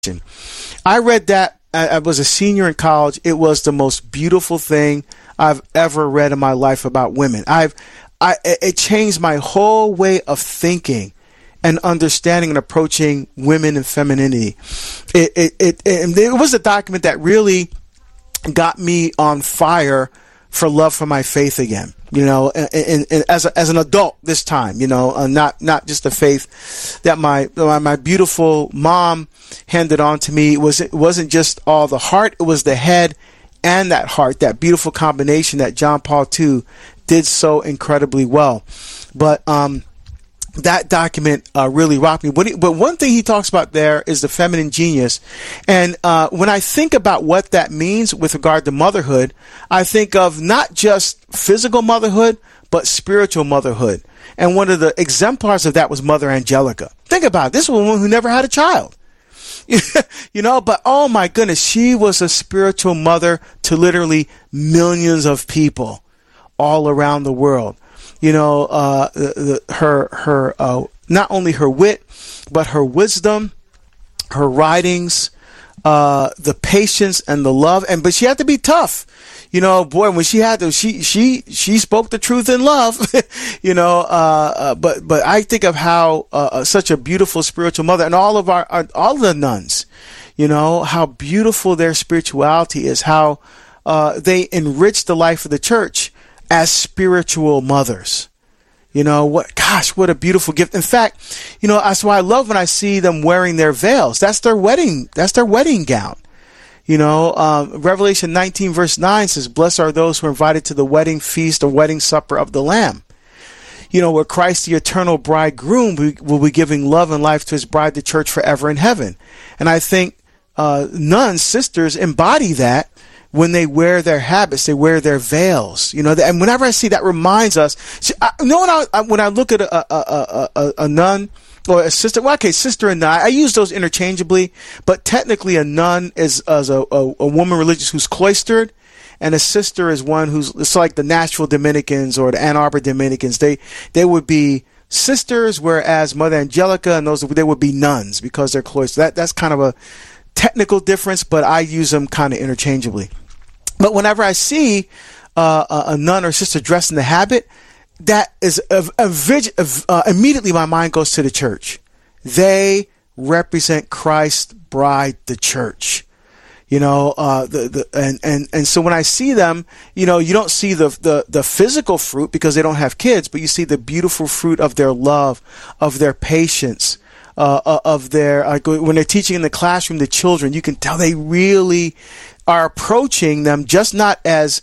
I read that. I was a senior in college. It was the most beautiful thing I've ever read in my life about women. It changed my whole way of thinking and understanding and approaching women and femininity. It was a document that really got me on fire for love for my faith again, and as an adult this time, not just the faith that my beautiful mom handed on to me. It wasn't just all the heart, it was the head and that heart, that beautiful combination that John Paul II did so incredibly well. But that document really rocked me. But one thing he talks about there is the feminine genius. And when I think about what that means with regard to motherhood, I think of not just physical motherhood, but spiritual motherhood. And one of the exemplars of that was Mother Angelica. Think about it. This was a woman who never had a child. But oh my goodness, she was a spiritual mother to literally millions of people all around the world. Her not only her wit, but her wisdom, her writings, the patience and the love. But she had to be tough. When she had to, she spoke the truth in love, but I think of how, such a beautiful spiritual mother, and all of the nuns, how beautiful their spirituality is, how, they enrich the life of the church as spiritual mothers. What a beautiful gift. In fact, that's why I love when I see them wearing their veils. That's their wedding gown. Revelation 19 verse 9 says, "Blessed are those who are invited to the wedding feast or wedding supper of the Lamb." Where Christ, the eternal bridegroom, will be giving love and life to his bride, the church, forever in heaven. And I think nuns, sisters, embody that when they wear their habits, they wear their veils. And whenever I see that, reminds us. When I look at a nun or a sister, sister and nun, I use those interchangeably, but technically a nun is a woman religious who's cloistered, and a sister is one it's like the Nashville Dominicans or the Ann Arbor Dominicans. They would be sisters, whereas Mother Angelica and they would be nuns because they're cloistered. That's kind of a technical difference, but I use them kind of interchangeably. But whenever I see a nun or sister dressed in the habit, that is immediately my mind goes to the church. They represent Christ's bride, the church. And so when I see them, you don't see the physical fruit because they don't have kids, but you see the beautiful fruit of their love, of their patience, of their when they're teaching in the classroom to children, you can tell they really are approaching them just not as